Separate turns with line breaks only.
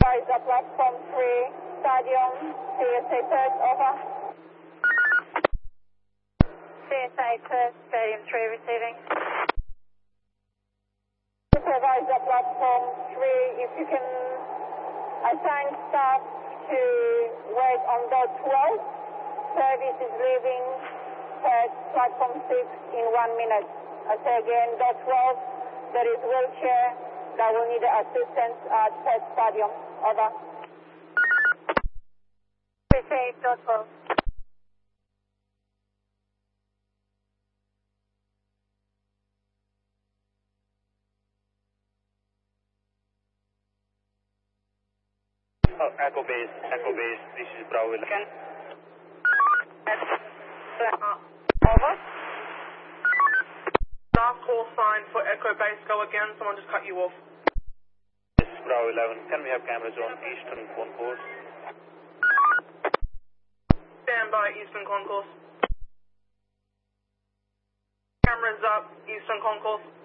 Rise up platform 3, Stadium, CSA Perth, over. CSA Perth, Stadium 3 receiving. Supervisor platform 3, if you can assign staff to wait on dot 12. Service is leaving Perth platform 6 in 1 minute. I say again, dot 12, there is wheelchair that will need assistance at Perth Stadium. Over. Received, dot 12.
Oh, Echo base, this is Bravo 11.
Over.
Last call sign for Echo Base, go again, someone just cut you off.
This is Bravo 11, can we have cameras on Eastern Concourse?
Stand by Eastern Concourse. Cameras up, Eastern Concourse.